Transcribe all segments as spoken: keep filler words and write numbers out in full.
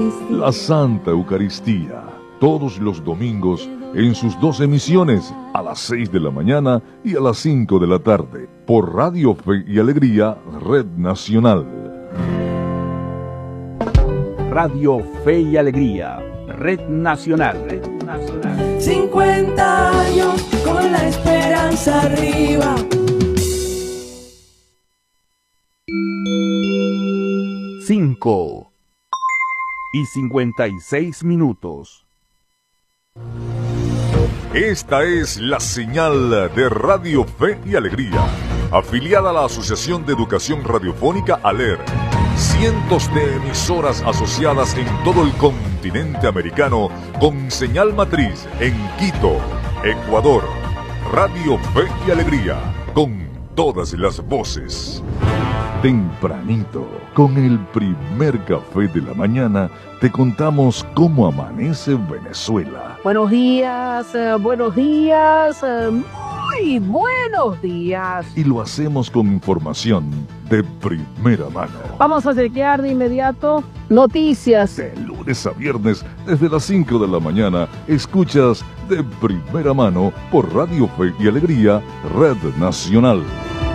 La Santa Eucaristía, todos los domingos en sus dos emisiones, a las seis de la mañana y a las cinco de la tarde, por Radio Fe y Alegría, Red Nacional. Radio Fe y Alegría, Red Nacional. Red Nacional. cincuenta años con la esperanza arriba. Cinco y cincuenta y seis minutos. Esta es la señal de Radio Fe y Alegría, afiliada a la Asociación de Educación Radiofónica ALER. Cientos de emisoras asociadas en todo el continente americano con señal matriz en Quito, Ecuador. Radio Fe y Alegría, con todas las voces. Tempranito, con el primer café de la mañana, te contamos cómo amanece Venezuela. Buenos días, eh, buenos días, eh, muy buenos días. Y lo hacemos con información de primera mano. Vamos a chequear de inmediato noticias. De lunes a viernes, desde las cinco de la mañana, escuchas de primera mano por Radio Fe y Alegría, Red Nacional.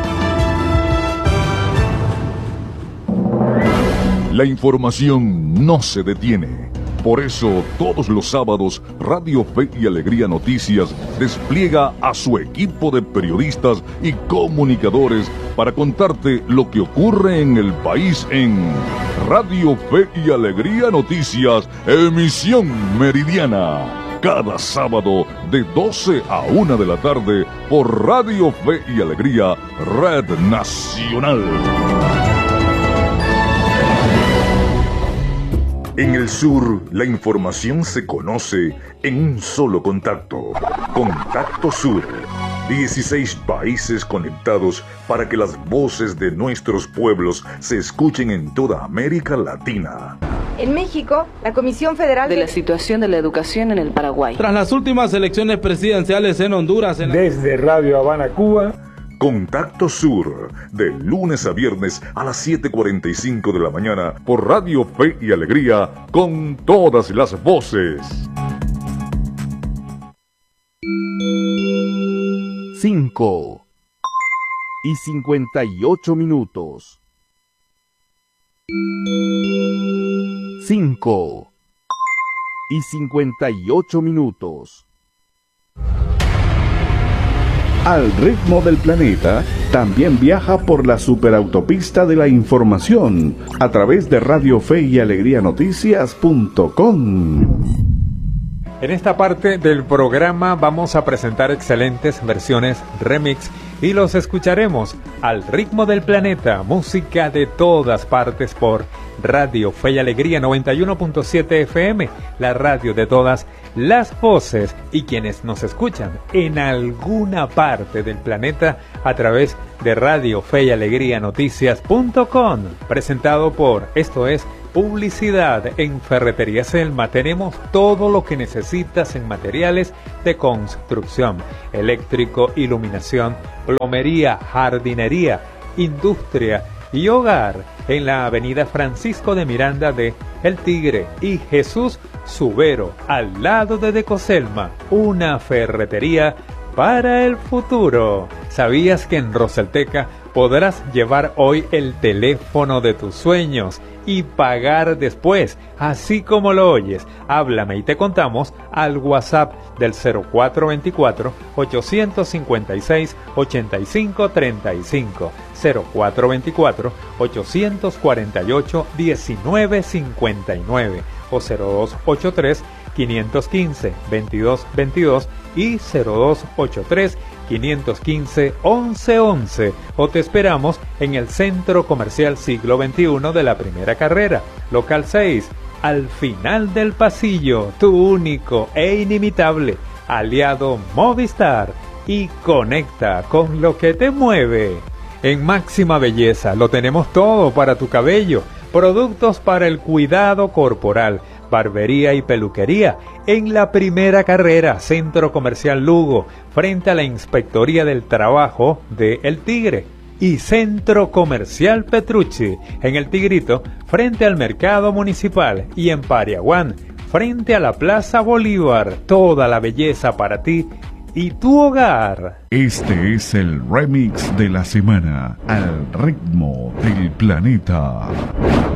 La información no se detiene. Por eso, todos los sábados, Radio Fe y Alegría Noticias despliega a su equipo de periodistas y comunicadores para contarte lo que ocurre en el país en Radio Fe y Alegría Noticias, emisión meridiana. Cada sábado de doce a una de la tarde por Radio Fe y Alegría, Red Nacional. En el sur, la información se conoce en un solo contacto. Contacto Sur. dieciséis países conectados para que las voces de nuestros pueblos se escuchen en toda América Latina. En México, la Comisión Federal de la situación de la educación en el Paraguay. Tras las últimas elecciones presidenciales en Honduras. En la... Desde Radio Habana, Cuba. Contacto Sur, de lunes a viernes a las siete cuarenta y cinco de la mañana por Radio Fe y Alegría, con todas las voces. Cinco y cincuenta y ocho minutos. Cinco y cincuenta y ocho minutos. Al ritmo del planeta, también viaja por la superautopista de la información a través de Radio Fe y Alegría Noticias punto com. En esta parte del programa vamos a presentar excelentes versiones remix y los escucharemos al ritmo del planeta, música de todas partes por Radio Fe y Alegría noventa y uno punto siete F M, la radio de todas las voces y quienes nos escuchan en alguna parte del planeta a través de Radio Fe y Alegría Noticias punto com, presentado por Esto es Publicidad. En Ferretería Selma tenemos todo lo que necesitas en materiales de construcción, eléctrico, iluminación, plomería, jardinería, industria y hogar, en la avenida Francisco de Miranda de El Tigre y Jesús Subero, al lado de Decoselma, una ferretería para el futuro. ¿Sabías que en Roselteca podrás llevar hoy el teléfono de tus sueños y pagar después, así como lo oyes? Háblame y te contamos al WhatsApp del cero cuatro veinticuatro, ochocientos cincuenta y seis, ochenta y cinco treinta y cinco, cero cuatro veinticuatro, ochocientos cuarenta y ocho, diecinueve cincuenta y nueve o cero dos ochenta y tres, quinientos quince, veintidós veintidós y cero dos ochenta y tres, quinientos quince, once once, o te esperamos en el Centro Comercial Siglo veintiuno de la Primera Carrera, local seis, al final del pasillo, tu único e inimitable aliado Movistar, y conecta con lo que te mueve. En Máxima Belleza lo tenemos todo para tu cabello, productos para el cuidado corporal, barbería y peluquería, en la Primera Carrera, Centro Comercial Lugo, frente a la Inspectoría del Trabajo de El Tigre. y Centro Comercial Petrucci, en El Tigrito, frente al Mercado Municipal, y en Pariaguán, frente a la Plaza Bolívar. Toda la belleza para ti y tu hogar. Este es el remix de la semana, al ritmo del planeta.